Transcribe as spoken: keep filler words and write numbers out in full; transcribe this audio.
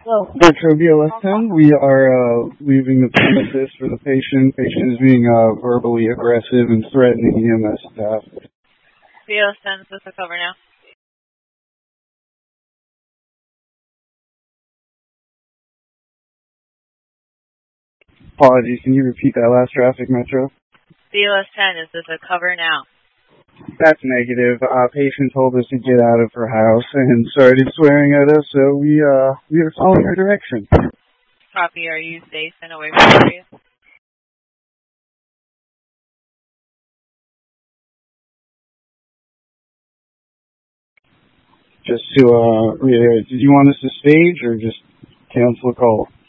Well, Metro B L S ten, we are uh, leaving the premises for the patient. Patient is being uh, verbally aggressive and threatening E M S staff. B L S ten, is this a cover now? Apologies, can you repeat that last traffic, Metro? B L S ten, is this a cover now? That's negative. Uh, patient told us to get out of her house and started swearing at us, so we uh we are following her direction. Copy, are you safe and away from the area? Just to uh reiterate, did you want us to stage or just cancel the call?